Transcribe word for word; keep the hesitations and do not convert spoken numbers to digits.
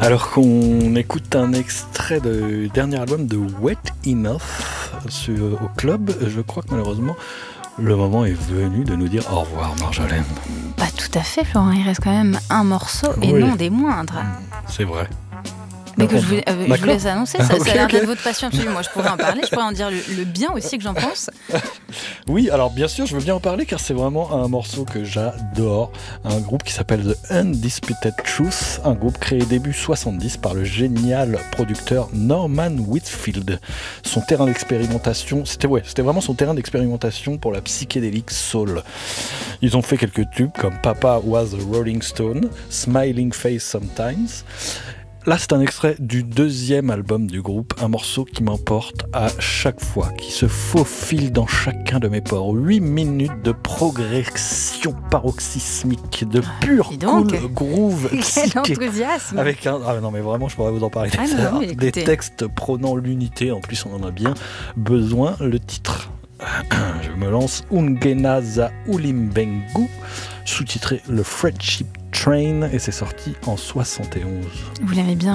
Alors qu'on écoute un extrait du dernier album de Wet Enough sur, au club, je crois que malheureusement le moment est venu de nous dire au revoir, Marjolaine. Bah tout à fait, Florent, il reste quand même un morceau et oui. non des moindres. C'est vrai. Mais que je vous, euh, je vous laisse annoncer, ça, ah, okay, ça a l'air okay. d'être votre passion absolue. Moi, je pourrais en parler, je pourrais en dire le, le bien aussi que j'en pense. Oui, alors bien sûr, je veux bien en parler car c'est vraiment un morceau que j'adore. Un groupe qui s'appelle The Undisputed Truth, un groupe créé début soixante-dix par le génial producteur Norman Whitfield. Son terrain d'expérimentation, c'était, ouais, c'était vraiment son terrain d'expérimentation pour la psychédélique soul. Ils ont fait quelques tubes comme Papa Was a Rolling Stone, Smiling Face Sometimes. Là, c'est un extrait du deuxième album du groupe, un morceau qui m'emporte à chaque fois, qui se faufile dans chacun de mes pores. Huit minutes de progression paroxysmique, de pur cool groove psyché. Quel enthousiasme! Avec un... Ah non, mais vraiment, je pourrais vous en parler. Ah non, non, des textes prônant l'unité, en plus on en a bien besoin. Le titre, je me lance, Ungena za Ulimbengu, sous-titré Le Friendship Train, et c'est sorti en soixante et onze. Vous l'avez bien